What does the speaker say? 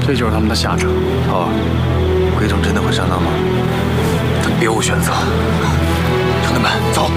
这就是他们的下场。 哦，鬼冢真的会上当吗？ 咱别无选择。 兄弟们，走。